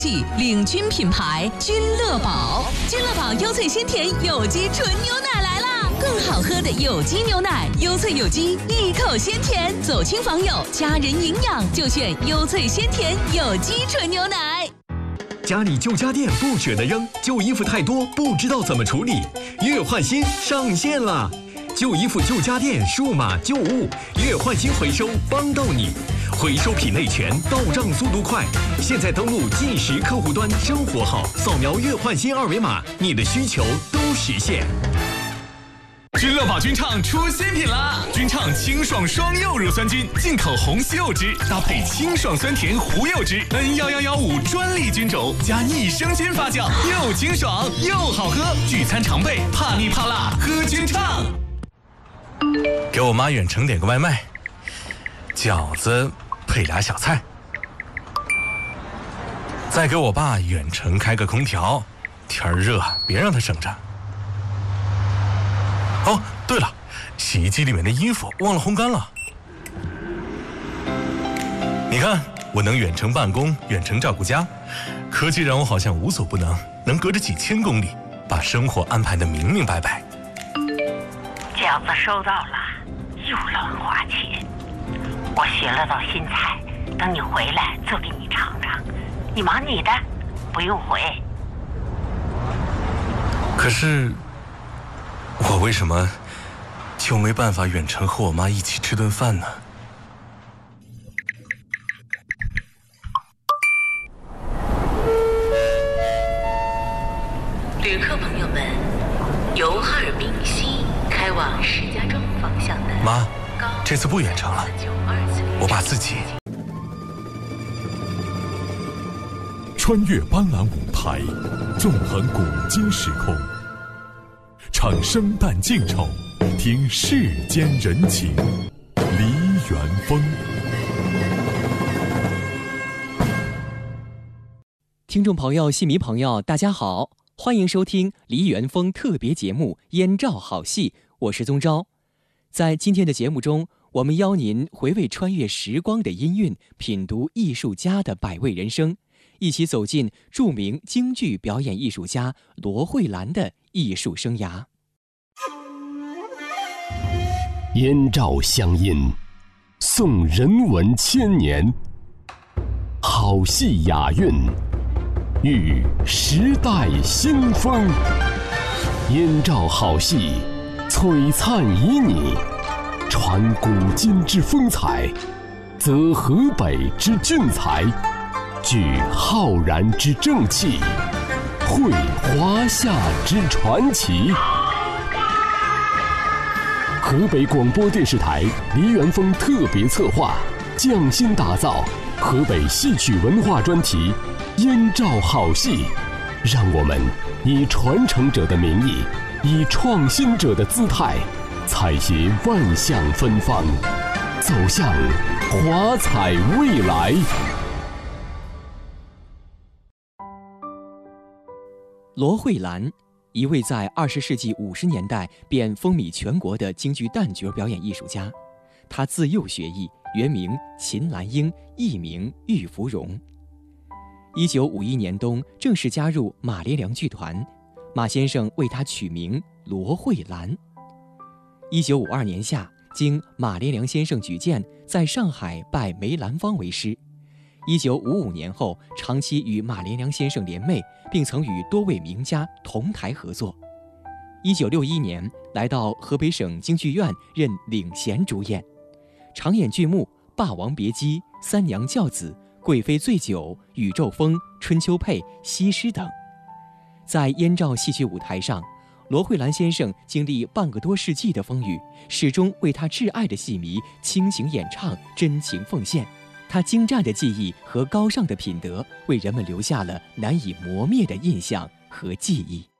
领军品牌君乐宝，君乐宝优萃鲜甜有机纯牛奶来啦！更好喝的有机牛奶，优萃有机，一口鲜甜，走亲访友，家人营养就选优萃鲜甜有机纯牛奶。 家里旧家电不舍得扔，旧衣服太多不知道怎么处理，月换新上线了。旧衣服、旧家电、数码旧物，月换新回收帮到你，回收品类全，到账速度快。现在登录即时客户端生活号，扫描月换新二维码，你的需求都实现。 君乐宝君畅出新品啦！君畅清爽双柚乳酸菌，进口红西柚汁，搭配清爽酸甜胡柚汁 ，N11115专利菌种，加益生菌发酵，又清爽又好喝。聚餐常备，怕腻怕辣，喝君畅。给我妈远程点个外卖，饺子配俩小菜。再给我爸远程开个空调，天热别让他省着。哦，对了，洗衣机里面的衣服忘了烘干了。你看，我能远程办公，远程照顾家，科技让我好像无所不能，能隔着几千公里把生活安排得明明白白。 饺子收到了，又乱花钱。我学了道新菜，等你回来做给你尝尝。你忙你的，不用回。 可是我为什么就没办法远程和我妈一起吃顿饭呢？ 旅客朋友们，由哈尔滨西开往石家庄方向的妈，这次不远程了，我把自己穿越斑斓舞台，纵横古今时空，唱生旦净丑，听世间人情，梨园风。 听众朋友、戏迷朋友，大家好，欢迎收听梨园风特别节目《燕赵好戏》，我是宗昭。在今天的节目中，我们邀您回味穿越时光的音韵，品读艺术家的百味人生，一起走进著名京剧表演艺术家罗慧兰的艺术生涯。 燕赵乡音，颂人文千年，好戏雅韵，遇时代新风。燕赵好戏，璀璨旖旎，传古今之风采，则河北之俊才，聚浩然之正气，绘华夏之传奇。河北广播电视台梨园风特别策划，匠心打造河北戏曲文化专题《燕赵好戏》，让我们以传承者的名义，以创新者的姿态，采撷万象芬芳，走向华彩未来。 罗慧兰，一位在20世纪50年代便风靡全国的京剧旦角表演艺术家。她自幼学艺，原名秦兰英，艺名玉芙蓉。1951年冬正式加入马连良剧团，马先生为她取名罗慧兰。1952年夏，经马连良先生举荐，在上海拜梅兰芳为师。1955年后，长期与马连良先生联袂，并曾与多位名家同台合作。1961年来到河北省京剧院任领衔主演，常演剧目《霸王别姬》《三娘教子》《贵妃醉酒》《宇宙风》《春秋配》《西施》等。在燕赵戏曲舞台上，罗慧兰先生经历半个多世纪的风雨，始终为他挚爱的戏迷倾情演唱，真情奉献。他精湛的技艺和高尚的品德，为人们留下了难以磨灭的印象和记忆。